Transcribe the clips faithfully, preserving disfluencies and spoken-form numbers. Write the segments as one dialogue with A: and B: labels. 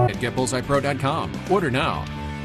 A: at get bullseye pro dot com. Order now.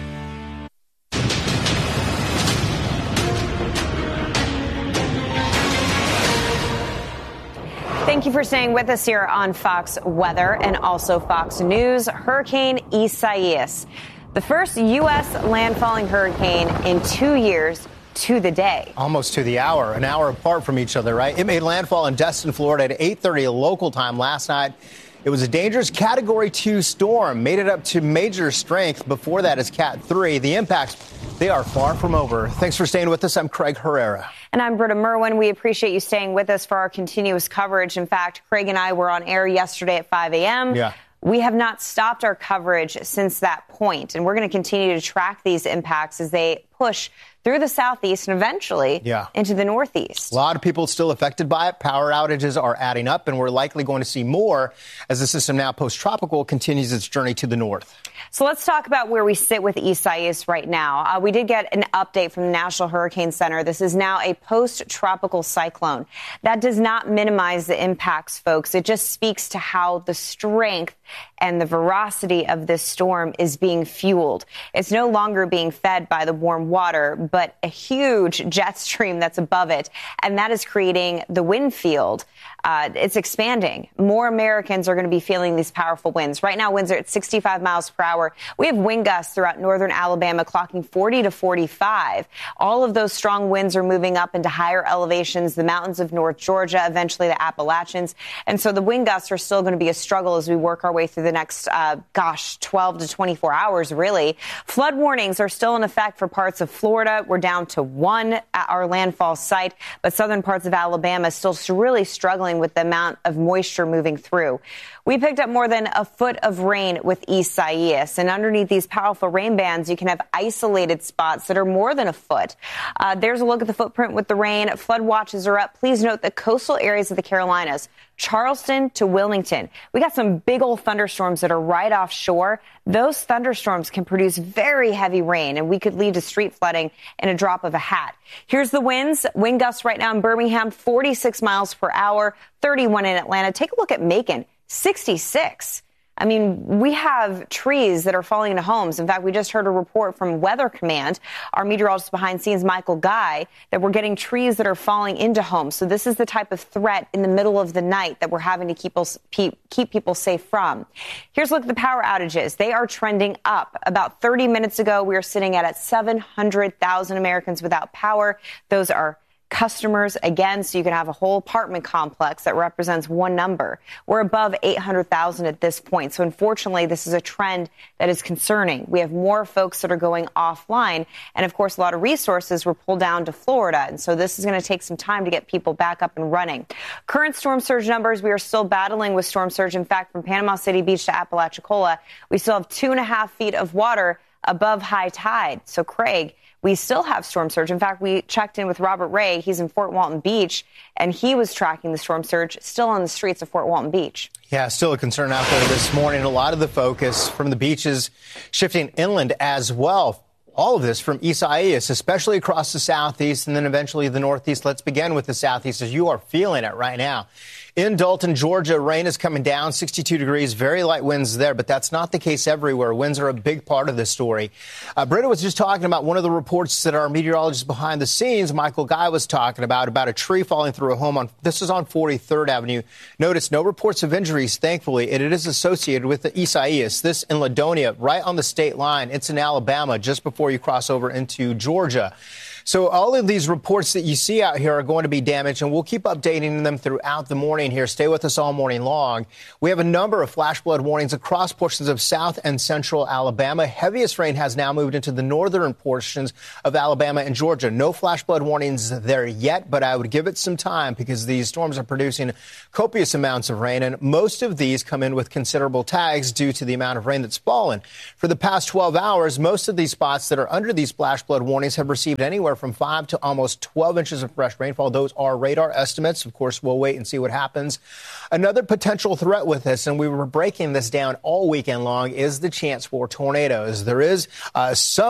B: Thank you for staying with us here on Fox Weather and also Fox News. Hurricane Isaias, the first U S landfalling hurricane in two years to the day.
C: Almost to the hour, an hour apart from each other, right? It made landfall in Destin, Florida at eight thirty local time last night. It was a dangerous Category two storm, made it up to major strength. Before that is Cat three. The impacts, they are far from over. Thanks for staying with us. I'm Craig Herrera.
B: And I'm Britta Merwin. We appreciate you staying with us for our continuous coverage. In fact, Craig and I were on air yesterday at five a.m.
C: Yeah.
B: We have not stopped our coverage since that point, and we're going to continue to track these impacts as they push through the southeast and eventually
C: yeah.
B: into the northeast.
C: A lot of people still affected by it. Power outages are adding up, and we're likely going to see more as the system, now post-tropical, continues its journey to the north.
B: So let's talk about where we sit with Isaias right now. Uh, we did get an update from the National Hurricane Center. This is now a post-tropical cyclone. That does not minimize the impacts, folks. It just speaks to how the strength and the veracity of this storm is being fueled. It's no longer being fed by the warm water, but a huge jet stream that's above it, and that is creating the wind field. Uh, it's expanding. More Americans are going to be feeling these powerful winds. Right now, winds are at sixty-five miles per hour. We have wind gusts throughout northern Alabama clocking forty to forty-five. All of those strong winds are moving up into higher elevations, the mountains of North Georgia, eventually the Appalachians. And so the wind gusts are still going to be a struggle as we work our way through the next, uh, gosh, twelve to twenty-four hours, really. Flood warnings are still in effect for parts of Florida. We're down to one at our landfall site, but southern parts of Alabama still really struggling with the amount of moisture moving through. We picked up more than a foot of rain with Isaias, and underneath these powerful rain bands, you can have isolated spots that are more than a foot. Uh, there's a look at the footprint with the rain. Flood watches are up. Please note the coastal areas of the Carolinas, Charleston to Wilmington. We got some big old thunderstorms that are right offshore. Those thunderstorms can produce very heavy rain, and we could lead to street flooding in a drop of a hat. Here's the winds. Wind gusts right now in Birmingham, forty-six miles per hour, thirty-one in Atlanta. Take a look at Macon, sixty-six. I mean, we have trees that are falling into homes. In fact, we just heard a report from Weather Command, our meteorologist behind scenes, Michael Guy, that we're getting trees that are falling into homes. So this is the type of threat in the middle of the night that we're having to keep, us, keep people safe from. Here's a look at the power outages. They are trending up. About thirty minutes ago, we were sitting at, at seven hundred thousand Americans without power. Those are customers, again, so you can have a whole apartment complex that represents one number. We're above eight hundred thousand at this point. So unfortunately, this is a trend that is concerning. We have more folks that are going offline. And of course, a lot of resources were pulled down to Florida. And so this is going to take some time to get people back up and running. Current storm surge numbers, we are still battling with storm surge. In fact, from Panama City Beach to Apalachicola, we still have two and a half feet of water above high tide. So Craig, we still have storm surge. In fact, we checked in with Robert Ray. He's in Fort Walton Beach, and he was tracking the storm surge still on the streets of Fort Walton Beach.
C: Yeah, still a concern out there this morning. A lot of the focus from the beaches shifting inland as well. All of this from Isaias, especially across the southeast and then eventually the northeast. Let's begin with the southeast as you are feeling it right now. In Dalton, Georgia, rain is coming down, sixty-two degrees, very light winds there, but that's not the case everywhere. Winds are a big part of this story. Uh, Britta was just talking about one of the reports that our meteorologist behind the scenes, Michael Guy, was talking about, about a tree falling through a home on, this is on forty-third Avenue. Notice no reports of injuries, thankfully, and it is associated with the Isaias. This in Ladonia, right on the state line. It's in Alabama, just before you cross over into Georgia. So all of these reports that you see out here are going to be damaged, and we'll keep updating them throughout the morning here. Stay with us all morning long. We have a number of flash flood warnings across portions of south and central Alabama. Heaviest rain has now moved into the northern portions of Alabama and Georgia. No flash flood warnings there yet, but I would give it some time because these storms are producing copious amounts of rain, and most of these come in with considerable tags due to the amount of rain that's fallen. For the past twelve hours, most of these spots that are under these flash flood warnings have received anywhere from five to almost twelve inches of fresh rainfall. Those are radar estimates. Of course, we'll wait and see what happens. Another potential threat with this, and we were breaking this down all weekend long, is the chance for tornadoes. There is uh, some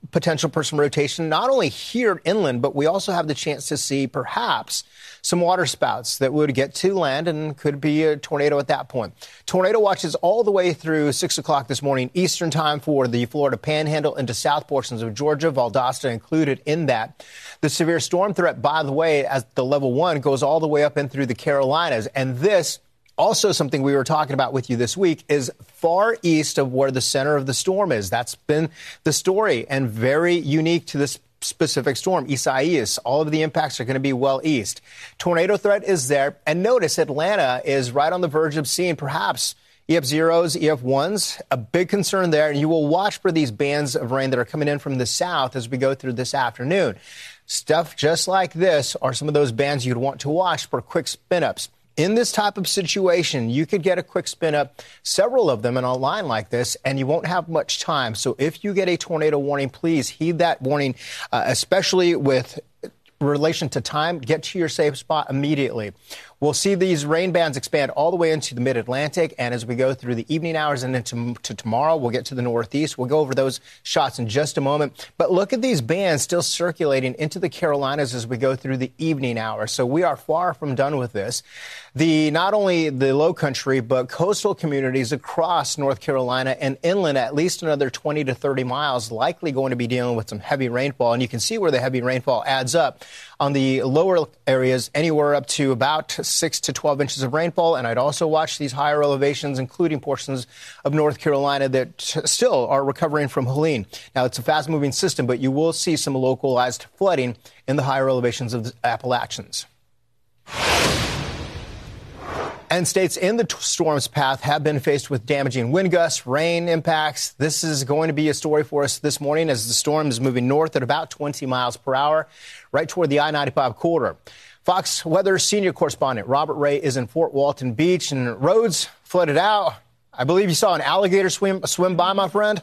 C: potential for some rotation, not only here inland, but we also have the chance to see perhaps some water spouts that would get to land and could be a tornado at that point. Tornado watches all the way through six o'clock this morning Eastern time for the Florida Panhandle into south portions of Georgia, Valdosta included in that. The severe storm threat, by the way, as the level one goes all the way up in through the Carolinas. And this, also something we were talking about with you this week, is far east of where the center of the storm is. That's been the story and very unique to this specific storm, Isaias. All of the impacts are going to be well east. Tornado threat is there. And notice Atlanta is right on the verge of seeing perhaps E F zeros, E F ones, a big concern there. And you will watch for these bands of rain that are coming in from the south as we go through this afternoon. Stuff just like this are some of those bands you'd want to watch for quick spin-ups. In this type of situation, you could get a quick spin up, several of them in a line like this, and you won't have much time. So if you get a tornado warning, please heed that warning, uh, especially with relation to time. Get to your safe spot immediately. We'll see these rain bands expand all the way into the mid-Atlantic, and as we go through the evening hours and into to tomorrow, we'll get to the northeast. We'll go over those shots in just a moment. But look at these bands still circulating into the Carolinas as we go through the evening hours. So we are far from done with this. The not only the low country, but coastal communities across North Carolina and inland, at least another twenty to thirty miles, likely going to be dealing with some heavy rainfall. And you can see where the heavy rainfall adds up. On the lower areas, anywhere up to about six to twelve inches of rainfall. And I'd also watch these higher elevations, including portions of North Carolina that still are recovering from Helene. Now, it's a fast-moving system, but you will see some localized flooding in the higher elevations of the Appalachians. And states in the storm's path have been faced with damaging wind gusts, rain impacts. This is going to be a story for us this morning as the storm is moving north at about twenty miles per hour, right toward the I ninety-five corridor. Fox Weather senior correspondent Robert Ray is in Fort Walton Beach, and roads flooded out. I believe you saw an alligator swim swim by, my friend.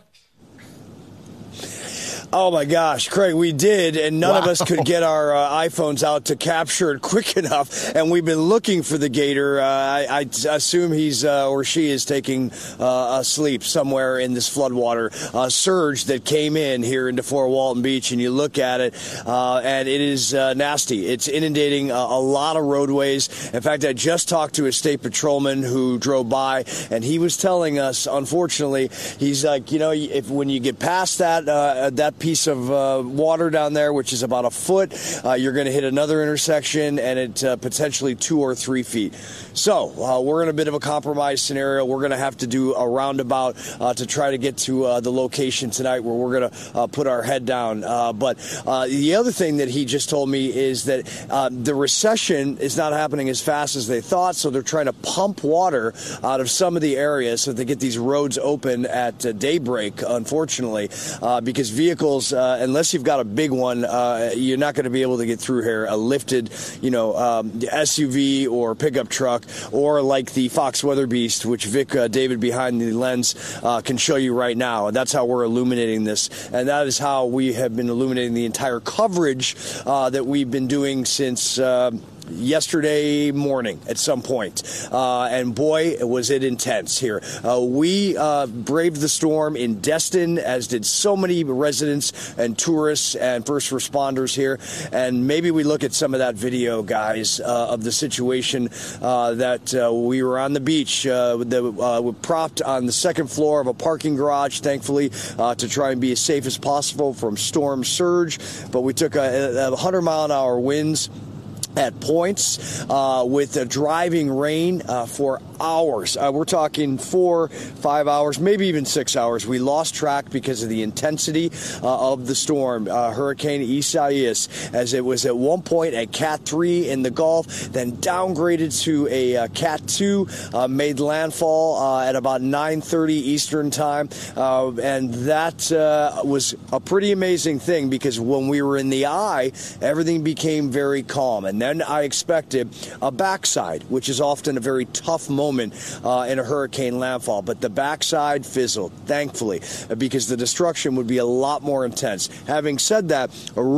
D: Oh, my gosh, Craig, we did, and none wow. of us could get our uh, iPhones out to capture it quick enough, and we've been looking for the gator. Uh, I, I assume he's uh, or she is taking uh, a sleep somewhere in this floodwater uh, surge that came in here into Fort Walton Beach, and you look at it, uh, and it is uh, nasty. It's inundating a, a lot of roadways. In fact, I just talked to a state patrolman who drove by, and he was telling us, unfortunately, he's like, you know, if when you get past that, uh, that piece of uh, water down there, which is about a foot, uh, you're going to hit another intersection and it uh, potentially two or three feet. So uh, we're in a bit of a compromise scenario. We're going to have to do a roundabout uh, to try to get to uh, the location tonight where we're going to uh, put our head down. Uh, but uh, the other thing that he just told me is that uh, the recession is not happening as fast as they thought, so they're trying to pump water out of some of the areas so they get these roads open at uh, daybreak, unfortunately, uh, because vehicles Uh, unless you've got a big one, uh, you're not going to be able to get through here. A lifted, you know, um, S U V or pickup truck, or like the Fox Weather Beast, which Vic uh, David behind the lens uh, can show you right now. And that's how we're illuminating this. And that is how we have been illuminating the entire coverage uh, that we've been doing since Uh, yesterday morning at some point. Uh, and boy, was it intense here. Uh, we uh, braved the storm in Destin, as did so many residents and tourists and first responders here. And maybe we look at some of that video, guys, uh, of the situation uh, that uh, we were on the beach, uh, the, uh, propped on the second floor of a parking garage, thankfully, uh, to try and be as safe as possible from storm surge. But we took a, a one hundred mile an hour winds at points, uh, with uh, driving rain uh, for hours. Uh, we're talking four, five hours, maybe even six hours. We lost track because of the intensity uh, of the storm, uh, Hurricane Isaias, as it was at one point a Cat three in the Gulf, then downgraded to a uh, Cat two, uh, made landfall uh, at about nine thirty Eastern time. Uh, and that uh, was a pretty amazing thing, because when we were in the eye, everything became very calm. And then I expected a backside, which is often a very tough moment uh, in a hurricane landfall. But the backside fizzled, thankfully, because the destruction would be a lot more intense. Having said that, roofs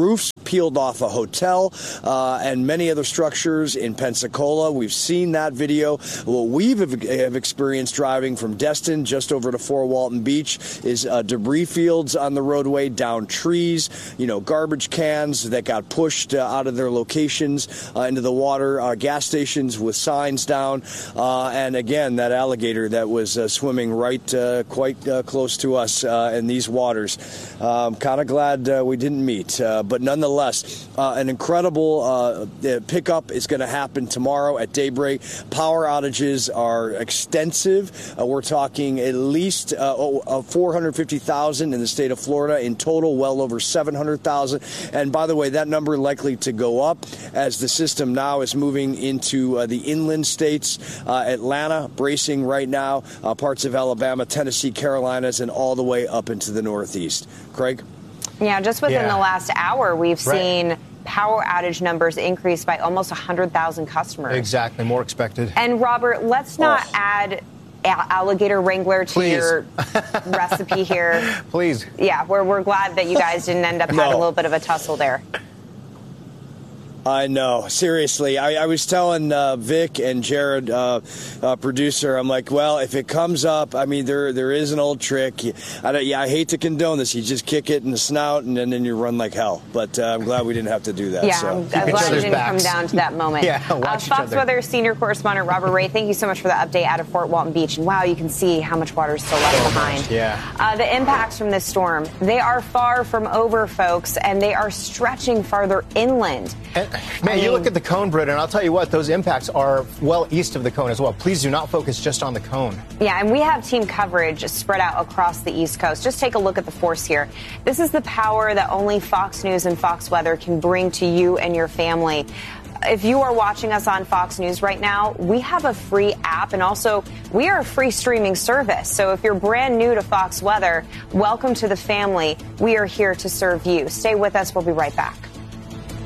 D: peeled off a hotel uh, and many other structures in Pensacola. We've seen that video. What we've have experienced driving from Destin just over to Fort Walton Beach is uh, debris fields on the roadway, down trees, you know, garbage cans that got pushed uh, out of their locations uh, into the water, uh, gas stations with signs down, uh, and again, that alligator that was uh, swimming right uh, quite uh, close to us uh, in these waters. I'm kind of glad uh, we didn't meet, uh, but nonetheless, uh, an incredible uh, pickup is going to happen tomorrow at daybreak. Power outages are extensive. Uh, we're talking at least uh, four hundred fifty thousand in the state of Florida. In total, well over seven hundred thousand. And by the way, that number likely to go up as the system now is moving into uh, the inland states. Uh, Atlanta bracing right now, uh, parts of Alabama, Tennessee, Carolinas, and all the way up into the Northeast. Craig?
B: Yeah, just within
C: yeah.
B: the last hour, we've
C: right.
B: seen power outage numbers increase by almost one hundred thousand customers.
C: Exactly, more expected.
B: And Robert, let's not
C: oh.
B: add alligator wrangler to
C: Please.
B: your recipe here.
C: Please.
B: Yeah, we're, we're glad that you guys didn't end up
D: No.
B: having a little bit of a tussle there.
D: I know. Seriously, I, I was telling uh, Vic and Jared, uh, uh, producer, I'm like, well, if it comes up, I mean, there there is an old trick. I don't, yeah, I hate to condone this. You just kick it in the snout, and then, then you run like hell. But uh, I'm glad we didn't have to do that.
B: Yeah,
D: so.
B: I'm, I'm glad you didn't
C: backs.
B: come down to that moment.
C: Yeah, watch
B: uh,
C: each
B: Fox
C: other.
B: Weather senior correspondent Robert Ray, thank you so much for the update out of Fort Walton Beach. And wow, you can see how much water is still left
C: So
B: behind.
C: much, yeah.
B: Uh, the impacts from this storm, they are far from over, folks, and they are stretching farther inland.
C: And, man,
B: I
C: you
B: mean,
C: look at the cone, Britta, and I'll tell you what, those impacts are well east of the cone as well. Please do not focus just on the cone.
B: Yeah, and we have team coverage spread out across the East Coast. Just take a look at the force here. This is the power that only Fox News and Fox Weather can bring to you and your family. If you are watching us on Fox News right now, we have a free app, and also we are a free streaming service. So if you're brand new to Fox Weather, welcome to the family. We are here to serve you. Stay with us. We'll be right back.